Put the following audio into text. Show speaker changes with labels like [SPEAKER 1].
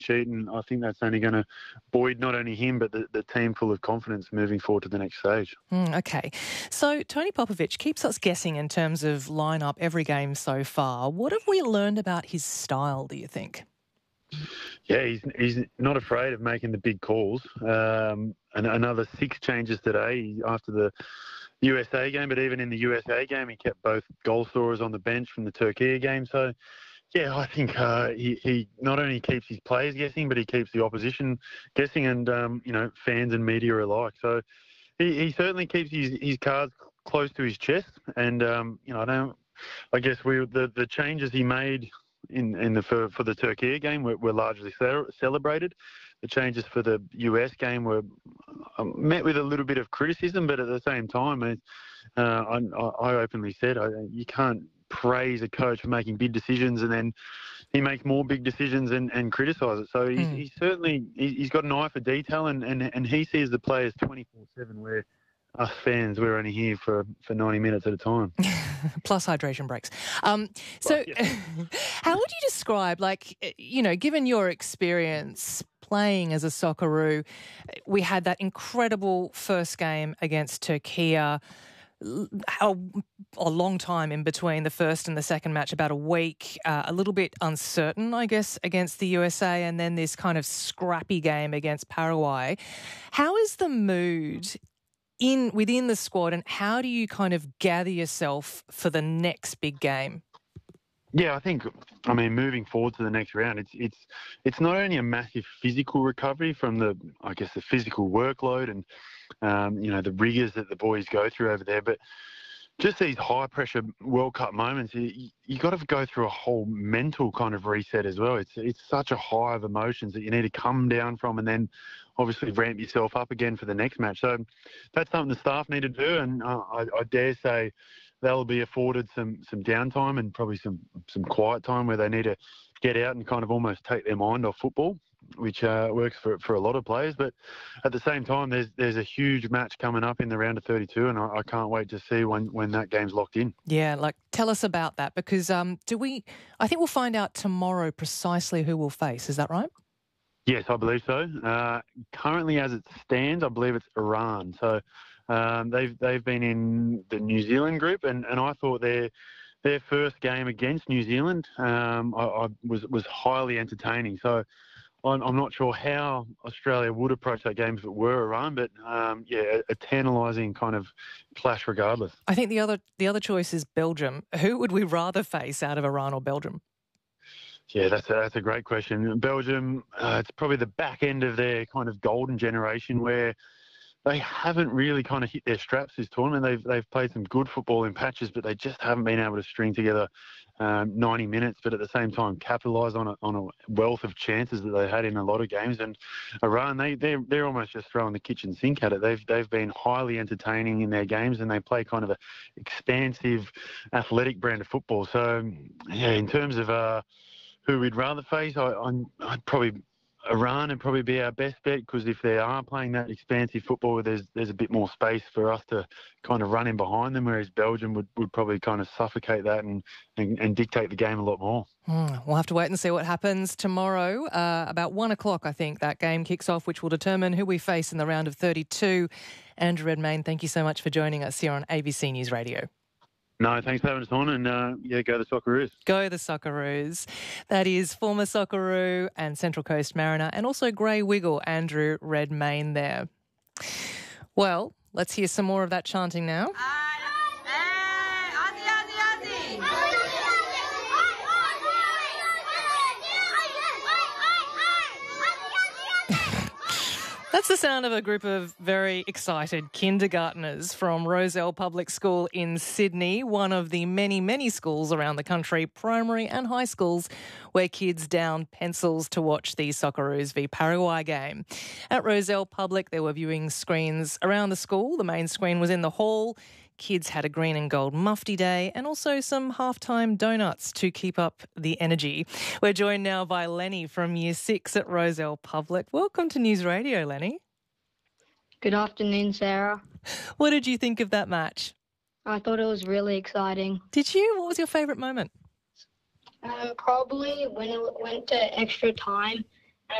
[SPEAKER 1] sheet, and I think that's only going to buoy not only him but the team full of confidence moving forward to the next stage.
[SPEAKER 2] Okay. So Tony Popovic keeps us guessing in terms of lineup every game so far. What have we learned about his style, do you think?
[SPEAKER 1] Yeah, he's not afraid of making the big calls. And another 6 changes today after the USA game, but even in the USA game, he kept both goal scorers on the bench from the Turkey game. So, yeah, I think he not only keeps his players guessing, but he keeps the opposition guessing, and fans and media alike. So he certainly keeps his cards close to his chest. And I guess the changes he made for the Turkey game were largely celebrated. The changes for the US game were met with a little bit of criticism, but at the same time, I openly said you can't praise a coach for making big decisions and then he makes more big decisions and criticise it. So he's certainly got an eye for detail, and he sees the players 24/7, where us fans, we're only here for 90 minutes at a time.
[SPEAKER 2] Plus hydration breaks. How would you describe, given your experience playing as a Socceroo, we had that incredible first game against Turkey, a long time in between the first and the second match, about a week, a little bit uncertain, I guess, against the USA, and then this kind of scrappy game against Paraguay. How is the mood within the squad, and how do you kind of gather yourself for the next big game?
[SPEAKER 1] Yeah, I mean, moving forward to the next round, it's not only a massive physical recovery from the physical workload and the rigours that the boys go through over there, but just these high pressure World Cup moments, you got to go through a whole mental kind of reset as well. It's such a high of emotions that you need to come down from, and then obviously ramp yourself up again for the next match. So that's something the staff need to do, and I dare say they'll be afforded some downtime and probably some quiet time where they need to get out and kind of almost take their mind off football, which works for a lot of players. But at the same time, there's a huge match coming up in the round of 32, and I can't wait to see when that game's locked in.
[SPEAKER 2] Yeah, tell us about that, because I think we'll find out tomorrow precisely who we'll face. Is that right?
[SPEAKER 1] Yes, I believe so. Currently, as it stands, I believe it's Iran. So they've been in the New Zealand group, and I thought their first game against New Zealand was highly entertaining. So I'm not sure how Australia would approach that game if it were Iran, but a tantalising kind of clash regardless.
[SPEAKER 2] I think the other choice is Belgium. Who would we rather face out of Iran or Belgium?
[SPEAKER 1] Yeah, that's a great question. Belgium, it's probably the back end of their kind of golden generation where they haven't really kind of hit their straps this tournament. They've played some good football in patches, but they just haven't been able to string together 90 minutes, but at the same time capitalise on a wealth of chances that they had in a lot of games. And Iran, they're almost just throwing the kitchen sink at it. They've been highly entertaining in their games, and they play kind of a expansive, athletic brand of football. So, yeah, in terms of who we'd rather face, I'd probably Iran would probably be our best bet, because if they are playing that expansive football, there's a bit more space for us to kind of run in behind them, whereas Belgium would probably kind of suffocate that and dictate the game a lot more.
[SPEAKER 2] We'll have to wait and see what happens tomorrow. About 1 o'clock, I think, that game kicks off, which will determine who we face in the round of 32. Andrew Redmayne, thank you so much for joining us here on ABC News Radio.
[SPEAKER 1] No, thanks for having us on, and go the Socceroos.
[SPEAKER 2] Go the Socceroos. That is former Socceroo and Central Coast Mariner, and also Grey Wiggle, Andrew Redmayne there. Well, let's hear some more of that chanting now. That's the sound of a group of very excited kindergarteners from Rozelle Public School in Sydney, one of the many, many schools around the country, primary and high schools, where kids down pencils to watch the Socceroos v Paraguay game. At Rozelle Public, there were viewing screens around the school. The main screen was in the hall. Kids had a green and gold mufti day and also some halftime donuts to keep up the energy. We're joined now by Lenny from Year 6 at Rozelle Public. Welcome to News Radio, Lenny.
[SPEAKER 3] Good afternoon, Sarah.
[SPEAKER 2] What did you think of that match?
[SPEAKER 3] I thought it was really exciting.
[SPEAKER 2] Did you? What was your favourite moment?
[SPEAKER 3] Probably when it went to extra time